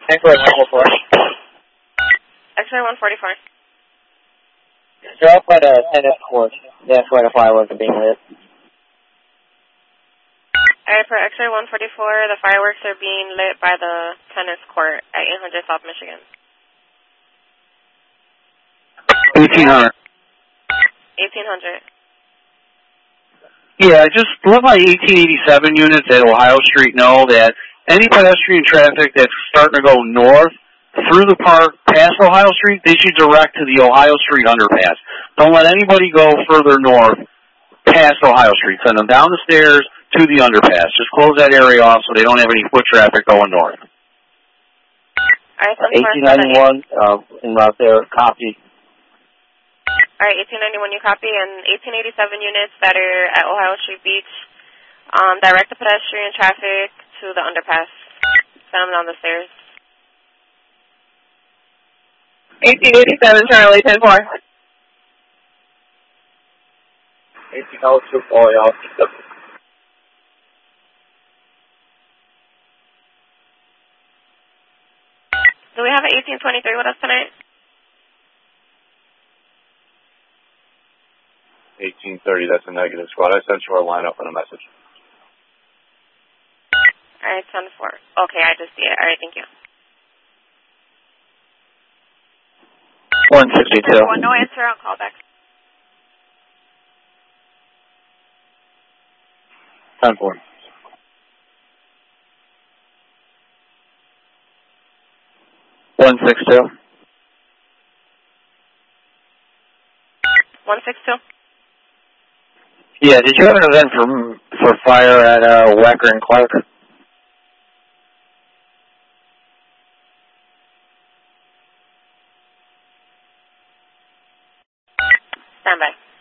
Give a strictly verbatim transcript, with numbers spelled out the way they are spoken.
X-ray one forty-four. X-ray one forty-four. They're up by the tennis court. That's where the fireworks are being lit. Alright, for X-ray one forty-four, the fireworks are being lit by the tennis court at eight hundred South Michigan. eighteen hundred. eighteen hundred. Yeah, just let my eighteen eighty-seven units at Ohio Street know that any pedestrian traffic that's starting to go north through the park past Ohio Street, they should direct to the Ohio Street underpass. Don't let anybody go further north past Ohio Street. Send them down the stairs to the underpass. Just close that area off so they don't have any foot traffic going north. eighteen ninety-one, uh, in route there, copy. Alright, eighteen ninety-one, you copy, and eighteen eighty-seven units that are at Ohio Street Beach, um, direct the pedestrian traffic to the underpass. Send them down the stairs. eighteen eighty-seven, Charlie, ten four. eighteen oh two, four, y'all. Do we have an eighteen twenty-three with us tonight? eighteen thirty, that's a negative squad. I sent you our lineup and a message. Alright, ten four. Okay, I just see it. Alright, thank you. one sixty-two. No answer, I'll call back. ten four. one six two. one six two. Yeah, did you have an event for for fire at uh, Wacker and Clark? Stand by.